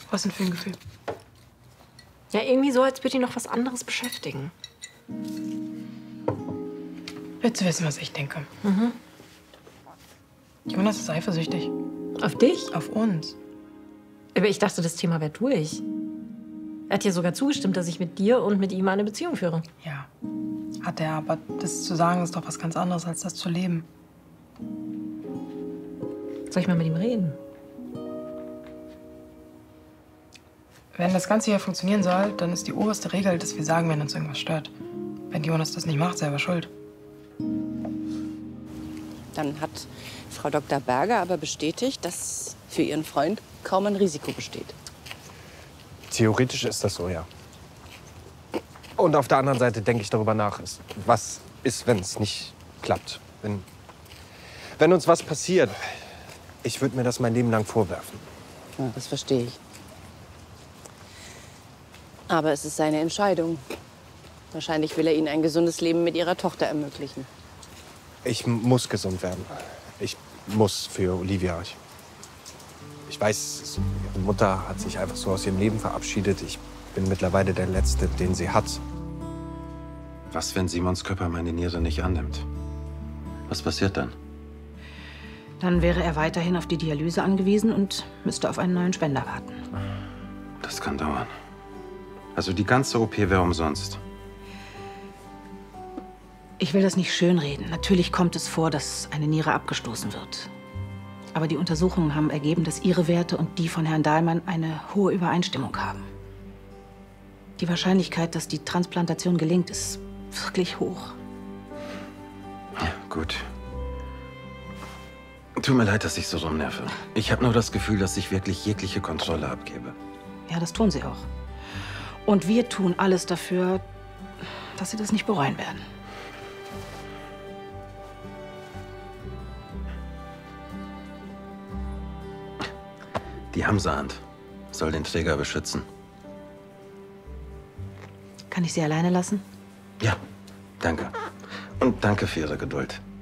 Was denn für ein Gefühl? Ja, irgendwie so, als würde ihn noch was anderes beschäftigen. Willst du wissen, was ich denke? Jonas ist eifersüchtig. Auf dich? Auf uns. Aber ich dachte, das Thema wäre durch. Er hat ja sogar zugestimmt, dass ich mit dir und mit ihm eine Beziehung führe. Ja, hat er. Aber das zu sagen ist doch was ganz anderes, als das zu leben. Soll ich mal mit ihm reden? Wenn das Ganze hier funktionieren soll, dann ist die oberste Regel, dass wir sagen, wenn uns irgendwas stört. Wenn Jonas das nicht macht, selber schuld. Dann hat Frau Dr. Berger aber bestätigt, dass für ihren Freund kaum ein Risiko besteht. Theoretisch ist das so, ja. Und auf der anderen Seite denke ich darüber nach, was ist, wenn es nicht klappt? Wenn uns was passiert, ich würde mir das mein Leben lang vorwerfen. Ja, das verstehe ich. Aber es ist seine Entscheidung. Wahrscheinlich will er Ihnen ein gesundes Leben mit Ihrer Tochter ermöglichen. Ich muss gesund werden. Ich muss für Olivia. Ich weiß, ihre Mutter hat sich einfach so aus ihrem Leben verabschiedet. Ich bin mittlerweile der Letzte, den sie hat. Was, wenn Simons Körper meine Niere nicht annimmt? Was passiert dann? Dann wäre er weiterhin auf die Dialyse angewiesen und müsste auf einen neuen Spender warten. Das kann dauern. Also die ganze OP wäre umsonst. Ich will das nicht schönreden. Natürlich kommt es vor, dass eine Niere abgestoßen wird. Aber die Untersuchungen haben ergeben, dass Ihre Werte und die von Herrn Dahlmann eine hohe Übereinstimmung haben. Die Wahrscheinlichkeit, dass die Transplantation gelingt, ist wirklich hoch. Ja, gut. Tut mir leid, dass ich so rumnerve. Ich habe nur das Gefühl, dass ich wirklich jegliche Kontrolle abgebe. Ja, das tun Sie auch. Und wir tun alles dafür, dass Sie das nicht bereuen werden. Die Hamsa-Hand soll den Träger beschützen. Kann ich Sie alleine lassen? Ja, danke. Und danke für Ihre Geduld.